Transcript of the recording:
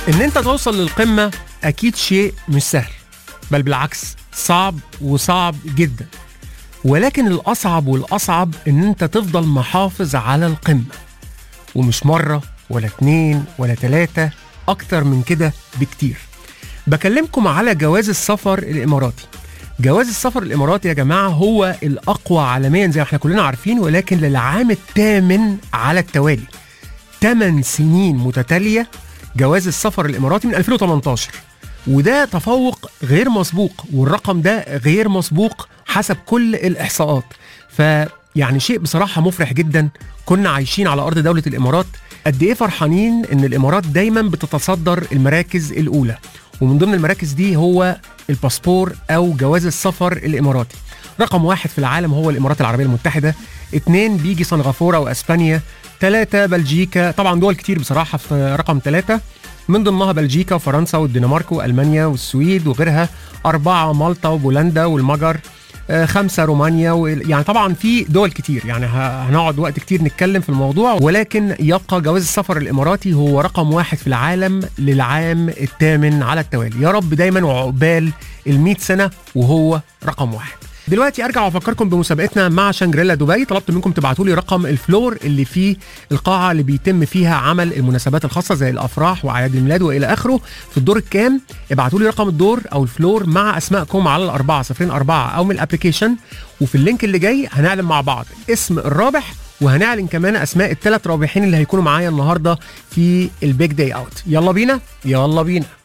ان انت توصل للقمة اكيد شيء مش سهل، بل بالعكس صعب وصعب جدا. ولكن الاصعب والاصعب ان انت تفضل محافظ على القمة، ومش مرة ولا 2 ولا 3، اكتر من كده بكتير. بكلمكم على جواز السفر الاماراتي. جواز السفر الاماراتي يا جماعة هو الاقوى عالميا زي ما احنا كلنا عارفين، ولكن للعام الثامن على التوالي. 8 سنين متتالية جواز السفر الاماراتي من 2018، وده تفوق غير مسبوق، والرقم ده غير مسبوق حسب كل الاحصاءات. فيعني شيء بصراحة مفرح جدا. كنا عايشين على ارض دولة الامارات، قد ايه فرحانين ان الامارات دايما بتتصدر المراكز الاولى، ومن ضمن المراكز دي هو الباسبور او جواز السفر الاماراتي. رقم 1 في العالم هو الامارات العربية المتحدة، 2 بيجي سنغافورة واسبانيا، 3 بلجيكا، طبعا دول كتير بصراحة في رقم 3، من ضمنها بلجيكا وفرنسا والدنمارك والمانيا والسويد وغيرها، 4 مالطا وبولندا والمجر، 5 رومانيا، يعني طبعا في دول كتير، يعني هنقعد وقت كتير نتكلم في الموضوع. ولكن يبقى جواز السفر الاماراتي هو رقم 1 في العالم للعام الثامن على التوالي. يا رب دايما وعقبال 100 سنة وهو رقم 1. دلوقتي ارجع وافكركم بمسابقتنا مع شانجريلا دبي. طلبت منكم تبعتوا لي رقم الفلور اللي فيه القاعه اللي بيتم فيها عمل المناسبات الخاصه زي الافراح واعياد الميلاد والى اخره. في الدور الكام؟ ابعتوا لي رقم الدور او الفلور مع اسمائكم على 4004 او من الابلكيشن، وفي اللينك اللي جاي هنعلن مع بعض اسم الرابح، وهنعلن كمان اسماء ال3 رابحين اللي هيكونوا معايا النهارده في البيج داي اوت. يلا بينا يلا بينا.